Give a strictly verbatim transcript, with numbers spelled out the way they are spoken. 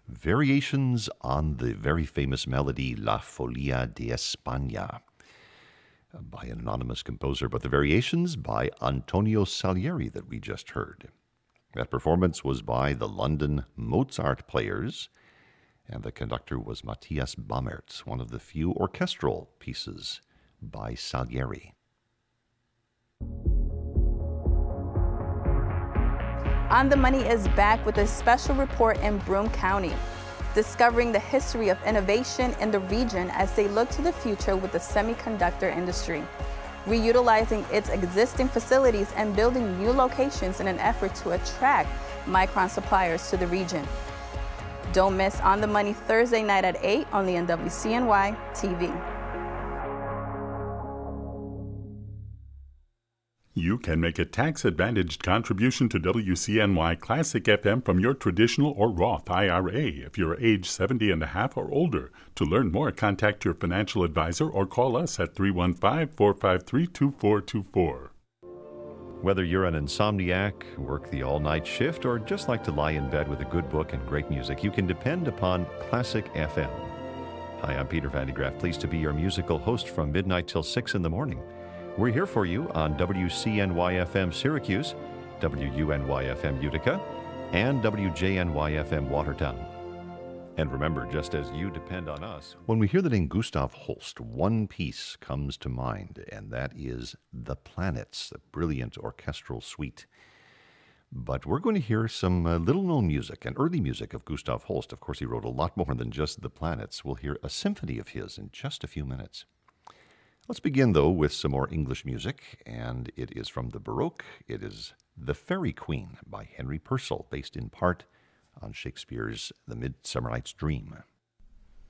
Variations on the very famous melody La Folia de España by an anonymous composer, but the variations by Antonio Salieri that we just heard. That performance was by the London Mozart Players, and the conductor was Matthias Bamert, one of the few orchestral pieces by Salieri. On the Money is back with a special report in Broome County, discovering the history of innovation in the region as they look to the future with the semiconductor industry, reutilizing its existing facilities and building new locations in an effort to attract Micron suppliers to the region. Don't miss On the Money Thursday night at eight, only on W C N Y T V. You can make a tax-advantaged contribution to W C N Y Classic F M from your traditional or Roth I R A if you're age seventy and a half or older. To learn more, contact your financial advisor or call us at three one five, four five three, two four two four. Whether you're an insomniac, work the all-night shift, or just like to lie in bed with a good book and great music, you can depend upon Classic F M. Hi, I'm Peter Van de Graaff, pleased to be your musical host from midnight till six in the morning. We're here for you on W C N Y F M Syracuse, W U N Y F M Utica, and W J N Y F M Watertown. And remember, just as you depend on us, when we hear the name Gustav Holst, one piece comes to mind, and that is The Planets, the brilliant orchestral suite. But we're going to hear some uh, little-known music and early music of Gustav Holst. Of course, he wrote a lot more than just The Planets. We'll hear a symphony of his in just a few minutes. Let's begin, though, with some more English music, and it is from the Baroque. It is The Fairy Queen by Henry Purcell, based in part on Shakespeare's The Midsummer Night's Dream.